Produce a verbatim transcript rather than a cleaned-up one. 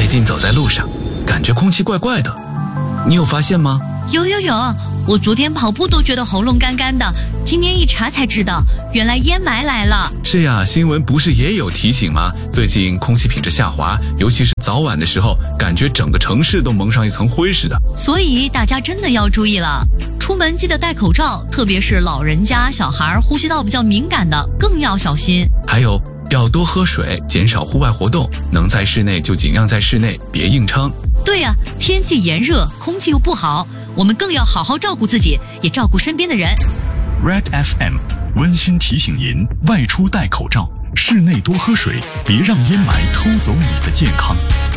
最近走在路上，感觉空气怪怪的，你有发现吗？ 有有有，我昨天跑步都觉得喉咙干干的，今天一查才知道，原来烟霾来了。 是呀，新闻不是也有提醒吗？最近空气品质下滑，尤其是早晚的时候，感觉整个城市都蒙上一层灰似的。 所以大家真的要注意了，出门记得戴口罩，特别是老人家、小孩呼吸道比较敏感的更要小心。 还有要多喝水，减少户外活动，能在室内就尽量在室内，别硬撑。 对呀、啊，天气炎热，空气又不好，我们更要好好照顾自己，也照顾身边的人。 Red F M 温馨提醒您：外出戴口罩，室内多喝水，别让烟霾偷走你的健康。